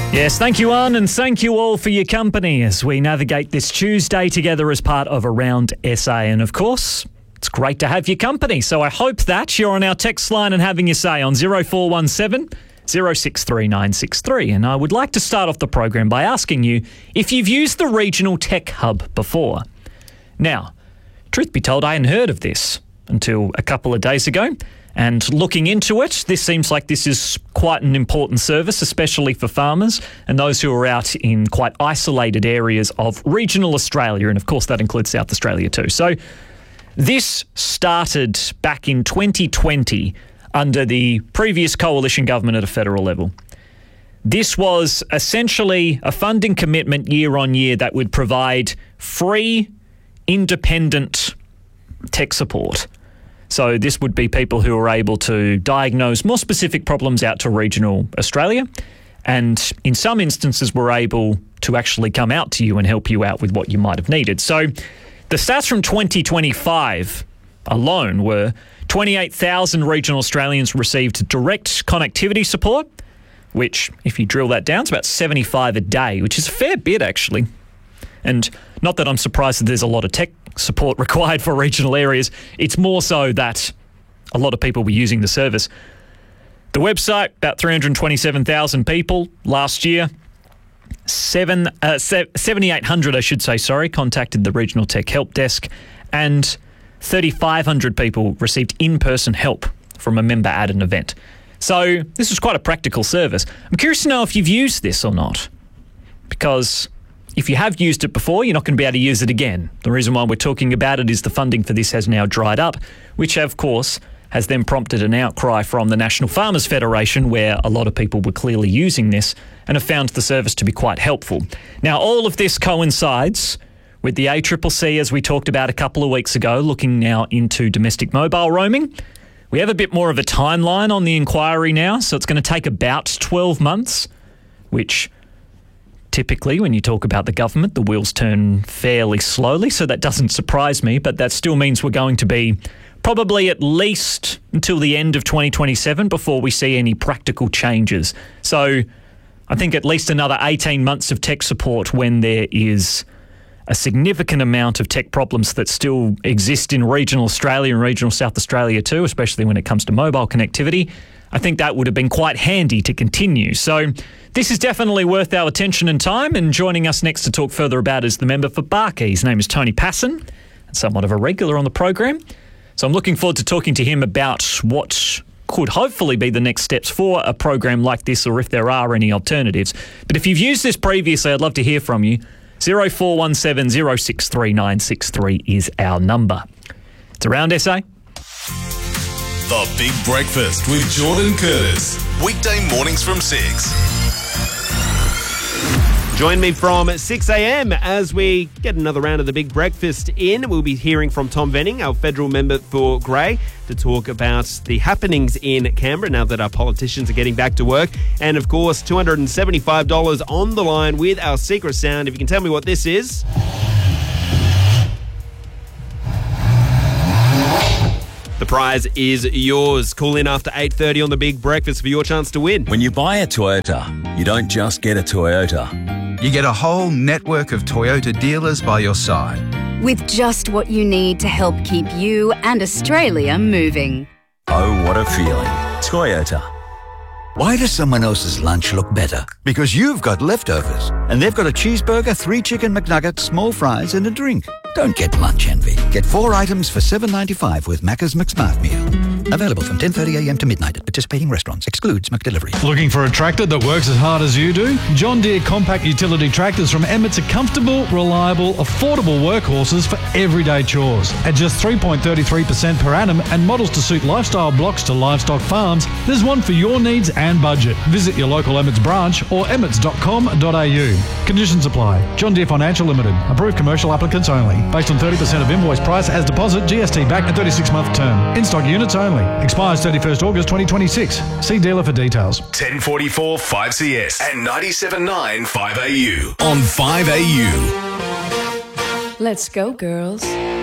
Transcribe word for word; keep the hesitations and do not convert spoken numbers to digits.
Yes, thank you, Anne, and thank you all for your company as we navigate this Tuesday together as part of Around S A. And of course, it's great to have your company. So I hope that you're on our text line and having your say on zero four one seven, zero six three nine six three. And I would like to start off the program by asking you if you've used the Regional Tech Hub before. Now, truth be told, I hadn't heard of this until a couple of days ago. And looking into it, this seems like this is quite an important service, especially for farmers and those who are out in quite isolated areas of regional Australia. And of course, that includes South Australia too. So this started back in twenty twenty under the previous coalition government at a federal level. This was essentially a funding commitment year on year that would provide free, independent tech support. So this would be people who are able to diagnose more specific problems out to regional Australia, and in some instances were able to actually come out to you and help you out with what you might have needed. So the stats from twenty twenty-five alone were twenty-eight thousand regional Australians received direct connectivity support, which, if you drill that down, is about seventy-five a day, which is a fair bit actually. And not that I'm surprised that there's a lot of tech support required for regional areas. It's more so that a lot of people were using the service. The website, about three hundred twenty-seven thousand people last year. Seven, uh, seventy-eight hundred, I should say, sorry, contacted the Regional Tech Help Desk, and thirty-five hundred people received in-person help from a member at an event. So this was quite a practical service. I'm curious to know if you've used this or not, because if you have used it before, you're not going to be able to use it again. The reason why we're talking about it is the funding for this has now dried up, which of course has then prompted an outcry from the National Farmers Federation, where a lot of people were clearly using this and have found the service to be quite helpful. Now, all of this coincides with the A C C C, as we talked about a couple of weeks ago, looking now into domestic mobile roaming. We have a bit more of a timeline on the inquiry now, so it's going to take about twelve months, which typically, when you talk about the government, the wheels turn fairly slowly, so that doesn't surprise me, but that still means we're going to be probably at least until the end of twenty twenty-seven before we see any practical changes. So I think at least another eighteen months of tech support when there is a significant amount of tech problems that still exist in regional Australia and regional South Australia too, especially when it comes to mobile connectivity. I think that would have been quite handy to continue. So this is definitely worth our attention and time, and joining us next to talk further about is the member for Barkey. His name is Tony Passon, somewhat of a regular on the program. So I'm looking forward to talking to him about what could hopefully be the next steps for a program like this, or if there are any alternatives. But if you've used this previously, I'd love to hear from you. zero four one seven, zero six three nine six three is our number. It's Around S A. The Big Breakfast with Jordan Curtis. Weekday mornings from six. Join me from six a.m. as we get another round of the Big Breakfast in. We'll be hearing from Tom Venning, our federal member for Grey, to talk about the happenings in Canberra now that our politicians are getting back to work. And, of course, two hundred seventy-five dollars on the line with our secret sound. If you can tell me what this is. The prize is yours. Call in after eight thirty on the Big Breakfast for your chance to win. When you buy a Toyota, you don't just get a Toyota. You get a whole network of Toyota dealers by your side, with just what you need to help keep you and Australia moving. Oh, what a feeling. Toyota. Why does someone else's lunch look better? Because you've got leftovers, and they've got a cheeseburger, three chicken McNuggets, small fries, and a drink. Don't get lunch envy. Get four items for seven ninety-five with Macca's McSmart Meal. Available from ten thirty a.m. to midnight at participating restaurants. Excludes McDelivery. Looking for a tractor that works as hard as you do? John Deere compact utility tractors from Emmett's are comfortable, reliable, affordable workhorses for everyday chores. At just three point three three percent per annum and models to suit lifestyle blocks to livestock farms, there's one for your needs and budget. Visit your local Emmett's branch or emmets dot com dot a u. Conditions apply. John Deere Financial Limited. Approved commercial applicants only. Based on thirty percent of invoice price as deposit, G S T back, and thirty-six month term. In-stock units only. Expires thirty-first August twenty twenty-six. See dealer for details. ten forty-four five C S and ninety-seven point nine five A U on five A U. Let's go, girls.